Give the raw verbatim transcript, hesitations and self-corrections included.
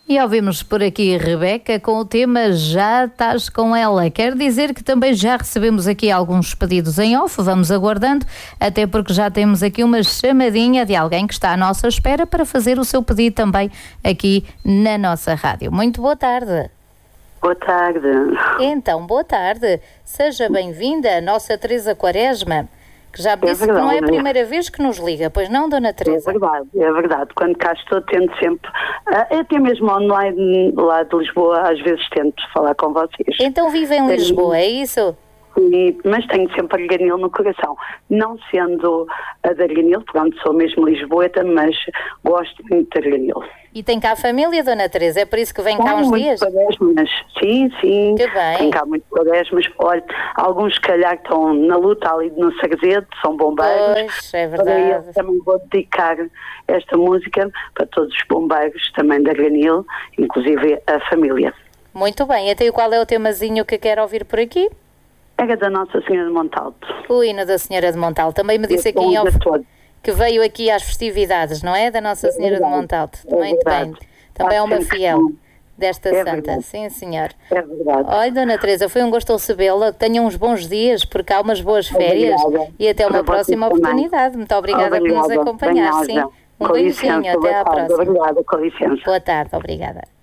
E ouvimos por aqui Rebeca com o tema Já Estás Com Ela. Quer dizer que também já recebemos aqui alguns pedidos em off, vamos aguardando, até porque já temos aqui uma chamadinha de alguém que está à nossa espera para fazer o seu pedido também aqui na nossa rádio. Muito boa tarde. Boa tarde. Então, boa tarde. Seja bem-vinda a nossa Teresa Quaresma, que já me disse é que não é a primeira vez que nos liga, pois não, Dona Teresa? É verdade, é verdade. Quando cá estou, tento sempre, até mesmo online lá de Lisboa, às vezes tento falar com vocês. Então vive em Lisboa, é isso? Sim, mas tenho sempre Arganil no coração. Não sendo a de Arganil, pronto, sou mesmo lisboeta, mas gosto muito de Arganil. E tem cá a família, Dona Teresa? É por isso que vem cá Tem uns muito dias? Quaresmas. Sim, sim. Que bem. Tem cá muito Quaresmas. Olha, alguns se calhar estão na luta ali no Sarzedo, são bombeiros. Pois, é verdade. Para eles também vou dedicar esta música para todos os bombeiros, também da Arganil, inclusive a família. Muito bem. Então, e qual é o temazinho que quer ouvir por aqui? Era da Nossa Senhora de Montalto. O hino da Senhora de Montalto. Também me disse aqui em off que veio aqui às festividades, não é? Da Nossa Senhora é de Montalto. É muito bem. Também é uma fiel desta é santa. Verdade. Sim, senhor. É verdade. Olha, Dona Teresa, foi um gosto recebê-la. Tenha uns bons dias, porque há umas boas férias. Obrigada. E até uma Para próxima oportunidade. Muito obrigada, obrigada por nos acompanhar. Sim. Um beijinho. Até à próxima. Obrigada, com licença. Boa tarde. Obrigada.